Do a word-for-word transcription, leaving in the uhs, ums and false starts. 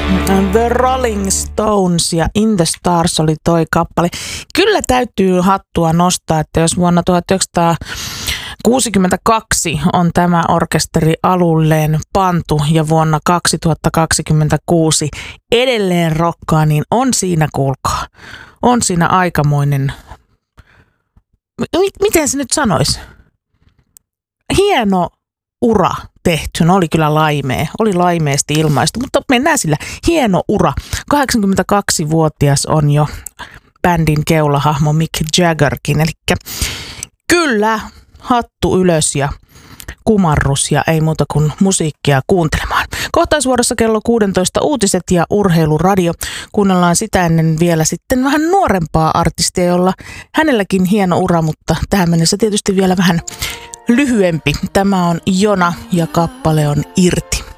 The Rolling Stones ja In the Stars oli toi kappale. Kyllä täytyy hattua nostaa, että jos vuonna tuhatyhdeksänsataakuusikymmentäkaksi on tämä orkesteri alulleen pantu ja vuonna kaksituhattakaksikymmentäkuusi edelleen rokkaa, niin on siinä, kuulkaa, on siinä aikamoinen, miten se nyt sanoisi, hieno ura tehty. No oli kyllä laimea, oli laimeesti ilmaistu, mutta mennään sillä. Hieno ura. kahdeksankymmentäkaksivuotias on jo bändin keulahahmo Mick Jaggerkin, eli kyllä hattu ylös ja kumarrus ja ei muuta kuin musiikkia kuuntelemaan. Kohtaisvuorossa kello kuusitoista uutiset ja urheiluradio. Kuunnellaan sitä ennen vielä sitten vähän nuorempaa artistia, jolla hänelläkin hieno ura, mutta tähän mennessä tietysti vielä vähän lyhyempi. Tämä on Jona ja kappale on Irti.